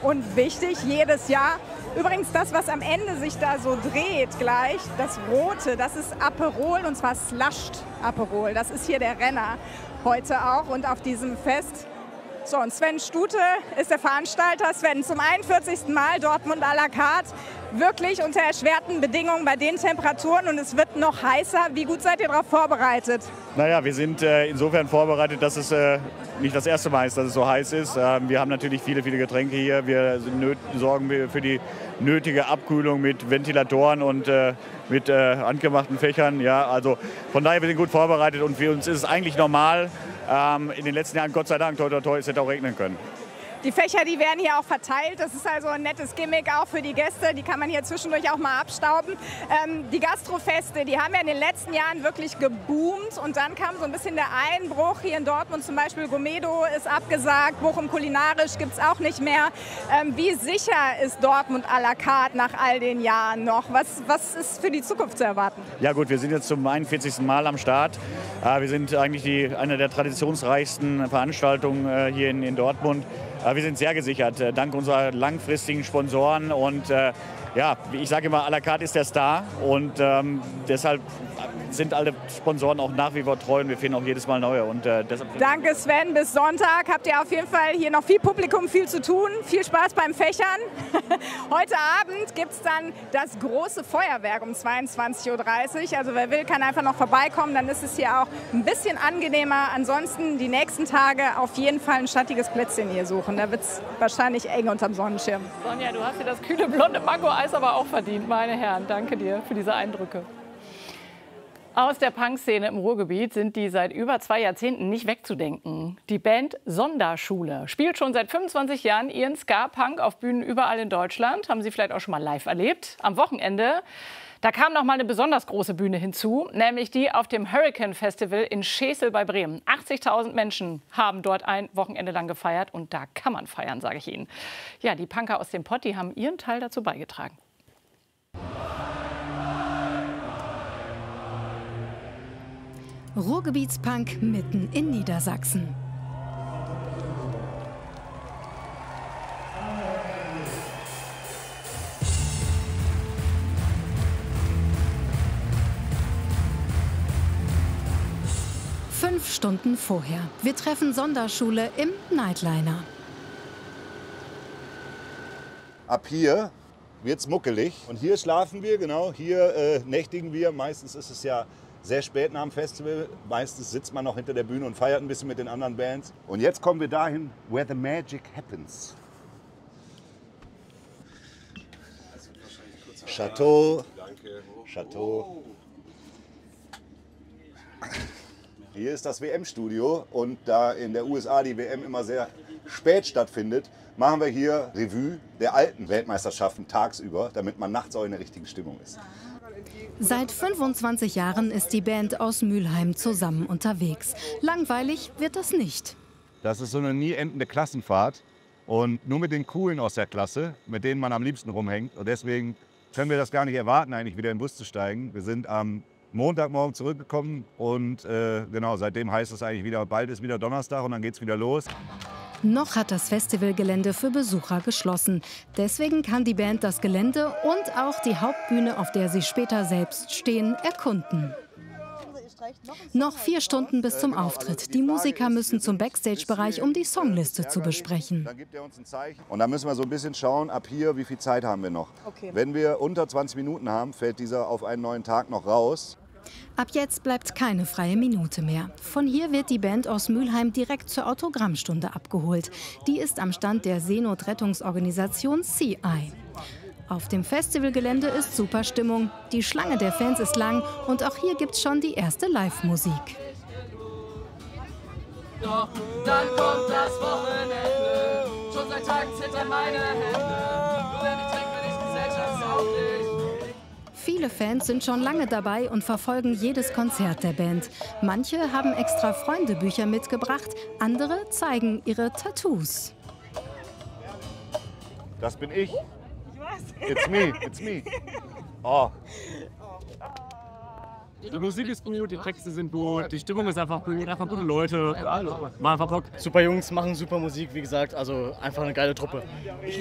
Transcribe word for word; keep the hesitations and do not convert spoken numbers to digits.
und wichtig, jedes Jahr. Übrigens, das, was am Ende sich da so dreht gleich, das Rote, das ist Aperol, und zwar Slushed Aperol. Das ist hier der Renner heute auch und auf diesem Fest. So, und Sven Stute ist der Veranstalter. Sven, zum einundvierzigsten Mal Dortmund à la carte. Wirklich unter erschwerten Bedingungen bei den Temperaturen und es wird noch heißer. Wie gut seid ihr darauf vorbereitet? Naja, wir sind äh, insofern vorbereitet, dass es äh, nicht das erste Mal ist, dass es so heiß ist. Ähm, wir haben natürlich viele, viele Getränke hier. Wir sorgen für die nötige Abkühlung mit Ventilatoren und äh, mit äh, handgemachten Fächern. Ja, also von daher, wir sind gut vorbereitet und für uns ist es eigentlich normal. Ähm, in den letzten Jahren, Gott sei Dank, toi, toi, toi, es hätte auch regnen können. Die Fächer, die werden hier auch verteilt. Das ist also ein nettes Gimmick auch für die Gäste. Die kann man hier zwischendurch auch mal abstauben. Ähm, die Gastrofeste, die haben ja in den letzten Jahren wirklich geboomt. Und dann kam so ein bisschen der Einbruch. Hier in Dortmund zum Beispiel Gomedo ist abgesagt. Bochum kulinarisch gibt es auch nicht mehr. Ähm, wie sicher ist Dortmund à la carte nach all den Jahren noch? Was, was ist für die Zukunft zu erwarten? Ja gut, wir sind jetzt zum einundvierzigsten Mal am Start. Äh, wir sind eigentlich die, eine der traditionsreichsten Veranstaltungen äh, hier in, in Dortmund. Wir sind sehr gesichert, dank unserer langfristigen Sponsoren. Und äh, ja, ich sage immer, à la carte ist der Star. Und ähm, deshalb sind alle Sponsoren auch nach wie vor treu und wir finden auch jedes Mal neue. Und, äh, deshalb Danke Sven, bis Sonntag habt ihr auf jeden Fall hier noch viel Publikum, viel zu tun. Viel Spaß beim Fächern. Heute Abend gibt es dann das große Feuerwerk um zweiundzwanzig Uhr dreißig. Also wer will, kann einfach noch vorbeikommen. Dann ist es hier auch ein bisschen angenehmer. Ansonsten die nächsten Tage auf jeden Fall ein schattiges Plätzchen hier suchen. Da wird es wahrscheinlich eng unterm Sonnenschirm. Sonja, du hast dir das kühle blonde Mango-Eis aber auch verdient, meine Herren. Danke dir für diese Eindrücke. Aus der Punkszene im Ruhrgebiet sind die seit über zwei Jahrzehnten nicht wegzudenken. Die Band Sonderschule spielt schon seit fünfundzwanzig Jahren ihren Ska-Punk auf Bühnen überall in Deutschland. Haben Sie vielleicht auch schon mal live erlebt. Am Wochenende, da kam noch mal eine besonders große Bühne hinzu, nämlich die auf dem Hurricane Festival in Schesel bei Bremen. achtzigtausend Menschen haben dort ein Wochenende lang gefeiert und da kann man feiern, sage ich Ihnen. Ja, die Punker aus dem Pott, die haben ihren Teil dazu beigetragen. Ruhrgebietspunk mitten in Niedersachsen. Fünf Stunden vorher. Wir treffen Sonderschule im Nightliner. Ab hier wird's muckelig und hier schlafen wir, genau, hier äh, nächtigen wir. Meistens ist es ja sehr spät nach dem Festival. Meistens sitzt man noch hinter der Bühne und feiert ein bisschen mit den anderen Bands. Und jetzt kommen wir dahin, where the magic happens. Chateau. Chateau. Hier ist das W M-Studio und da in der U S A die W M immer sehr spät stattfindet, machen wir hier Revue der alten Weltmeisterschaften tagsüber, damit man nachts auch in der richtigen Stimmung ist. Seit fünfundzwanzig Jahren ist die Band aus Mülheim zusammen unterwegs. Langweilig wird das nicht. Das ist so eine nie endende Klassenfahrt und nur mit den Coolen aus der Klasse, mit denen man am liebsten rumhängt. Und deswegen können wir das gar nicht erwarten, eigentlich wieder in den Bus zu steigen. Wir sind am Montagmorgen zurückgekommen und äh, genau, seitdem heißt es eigentlich wieder, bald ist wieder Donnerstag und dann geht's wieder los. Noch hat das Festivalgelände für Besucher geschlossen. Deswegen kann die Band das Gelände und auch die Hauptbühne, auf der sie später selbst stehen, erkunden. Noch vier Stunden bis zum Auftritt. Die Musiker müssen zum Backstage-Bereich, um die Songliste zu besprechen. Dann gibt er uns ein Zeichen. Und dann müssen wir so ein bisschen schauen, ab hier, wie viel Zeit haben wir noch. Okay. Wenn wir unter zwanzig Minuten haben, fällt dieser auf einen neuen Tag noch raus. Ab jetzt bleibt keine freie Minute mehr. Von hier wird die Band aus Mülheim direkt zur Autogrammstunde abgeholt. Die ist am Stand der Seenotrettungsorganisation Sea Eye. Auf dem Festivalgelände ist super Stimmung. Die Schlange der Fans ist lang und auch hier gibt's schon die erste Live-Musik. Doch dann kommt das Wochenende. Schon seit Tagen zittern meine Hände. Nur wenn ich trinke, bin ich gesellschaftstauglich. Viele Fans sind schon lange dabei und verfolgen jedes Konzert der Band. Manche haben extra Freundebücher mitgebracht, andere zeigen ihre Tattoos. Das bin ich. It's me, it's me. Oh. Die Musik ist gut, die Texte sind gut, die Stimmung ist einfach gut, einfach gute Leute, machen einfach Bock. Super Jungs, machen super Musik, wie gesagt, also einfach eine geile Truppe.